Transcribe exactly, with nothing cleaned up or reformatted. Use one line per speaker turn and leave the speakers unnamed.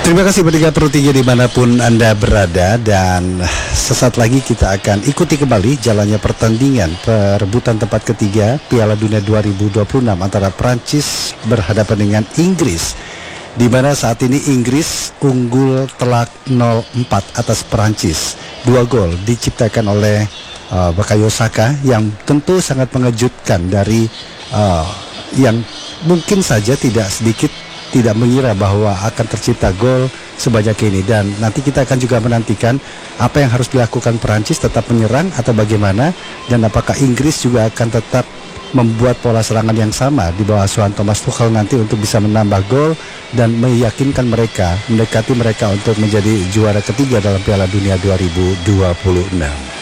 Terima kasih pendengar Pro tiga dimanapun Anda berada, dan sesaat lagi kita akan ikuti kembali jalannya pertandingan perebutan tempat ketiga Piala Dunia dua ribu dua puluh enam antara Prancis berhadapan dengan Inggris, di mana saat ini Inggris unggul telak nol empat atas Prancis. Dua gol diciptakan oleh uh, Bukayo Saka yang tentu sangat mengejutkan dari uh, yang mungkin saja tidak sedikit tidak mengira bahwa akan tercipta gol sebanyak ini. Dan nanti kita akan juga menantikan apa yang harus dilakukan Perancis, tetap menyerang atau bagaimana, dan apakah Inggris juga akan tetap membuat pola serangan yang sama di bawah asuhan Thomas Tuchel nanti untuk bisa menambah gol dan meyakinkan mereka, mendekati mereka untuk menjadi juara ketiga dalam Piala Dunia dua ribu dua puluh enam.